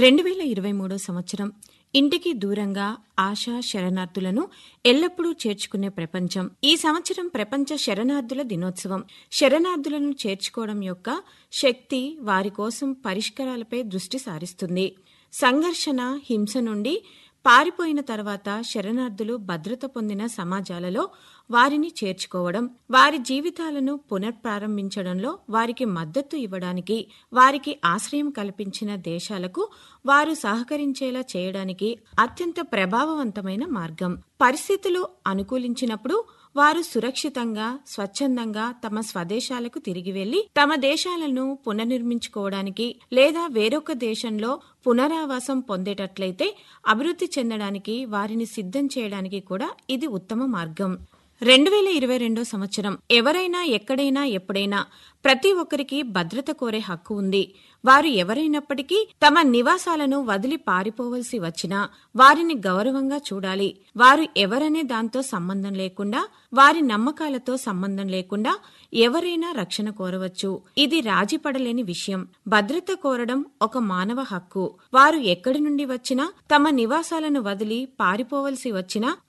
2023 సంవత్సరం ఇంటికి దూరంగా ఆశా శరణార్థులను ఎల్లప్పుడూ చేర్చుకునే ప్రపంచం. ఈ సంవత్సరం ప్రపంచ శరణార్థుల దినోత్సవం. శరణార్థులను చేర్చుకోవడం యొక్క శక్తి వారి కోసం పరిష్కారాలపై దృష్టి సారిస్తుంది. సంఘర్షణ, హింస నుండి పారిపోయిన తర్వాత శరణార్థులు భద్రత పొందిన సమాజాలలో వారిని చేర్చుకోవడం, వారి జీవితాలను పునఃప్రారంభించడంలో వారికి మద్దతు ఇవ్వడానికి, వారికి ఆశ్రయం కల్పించిన దేశాలకు వారు సహకరించేలా చేయడానికి అత్యంత ప్రభావవంతమైన మార్గం. పరిస్థితులు అనుకూలించినప్పుడు వారు సురక్షితంగా, స్వచ్ఛందంగా తమ స్వదేశాలకు తిరిగి వెళ్లి తమ దేశాలను పునర్నిర్మించుకోవడానికి లేదా వేరొక దేశంలో పునరావాసం పొందేటట్లయితే అభివృద్ధి చెందడానికి వారిని సిద్ధం చేయడానికి కూడా ఇది ఉత్తమ మార్గం. 2022 సంవత్సరం ఎవరైనా ఎక్కడైనా ఎప్పుడైనా ప్రతి ఒక్కరికి భద్రత కోరే హక్కు ఉంది. వారు ఎవరైనప్పటికీ తమ నివాసాలను వదిలి పారిపోవలసి వచ్చినా వారిని గౌరవంగా చూడాలి. వారు ఎవరనే దాంతో సంబంధం లేకుండా, వారి నమ్మకాలతో సంబంధం లేకుండా ఎవరైనా రక్షణ కోరవచ్చు. ఇది రాజీపడలేని విషయం. భద్రత కోరడం ఒక మానవ హక్కు. వారు ఎక్కడి నుండి వచ్చినా, తమ నివాసాలను వదిలి పారిపోవలసి వచ్చినా